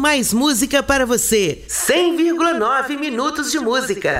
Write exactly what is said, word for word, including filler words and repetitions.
mais música para você. cem vírgula nove minutos de música.